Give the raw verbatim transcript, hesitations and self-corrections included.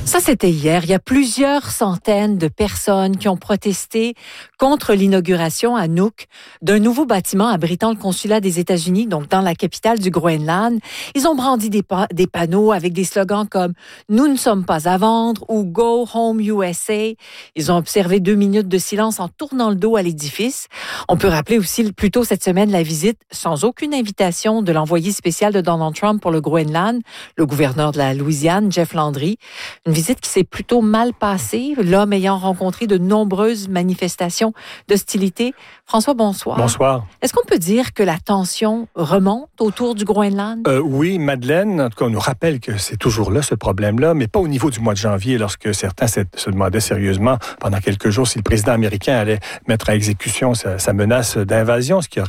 Ça, c'était hier. Il y a plusieurs centaines de personnes qui ont protesté contre l'inauguration à Nuuk d'un nouveau bâtiment abritant le consulat des États-Unis, donc dans la capitale du Groenland. Ils ont brandi des, pa- des panneaux avec des slogans comme « Nous ne sommes pas à vendre » ou « Go Home U S A ». Ils ont observé deux minutes de silence en tournant le dos à l'édifice. On peut rappeler aussi plus tôt cette semaine la visite, sans aucune invitation, de l'envoyé spécial de Donald Trump pour le Groenland, le gouverneur de la Louisiane, Jeff Landry. Une visite qui s'est plutôt mal passée, l'homme ayant rencontré de nombreuses manifestations d'hostilité. François, bonsoir. Bonsoir. Est-ce qu'on peut dire que la tension remonte autour du Groenland? Euh, oui, Madeleine, en tout cas, on nous rappelle que c'est toujours là, ce problème-là, mais pas au niveau du mois de janvier, lorsque certains se demandaient sérieusement, pendant quelques jours, si le président américain allait mettre à exécution sa, sa menace d'invasion, ce qui aurait